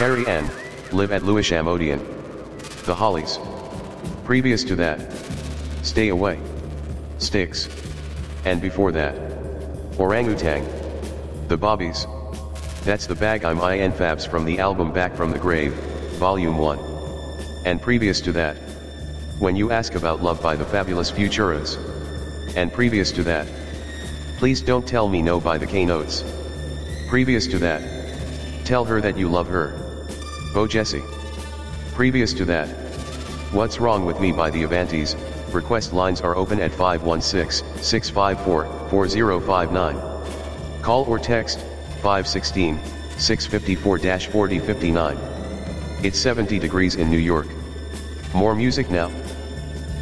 Carrie Ann, live at Lewisham Odeon. The Hollies. Previous to that, Stay Away. Styx. And before that, Orangutan. The Bobbies. That's the Bag I'm in Fabs from the album Back from the Grave, Volume 1. And previous to that, When You Ask About Love by the Fabulous Futuras. And previous to that, Please Don't Tell Me No by the K-Notes. Previous to that, Tell Her That You Love Her. Bo Jessie. Previous to that, What's Wrong With Me by the Avantis. Request lines are open at 516-654-4059. Call or text 516-654-4059. It's 70 degrees in New York. More music now.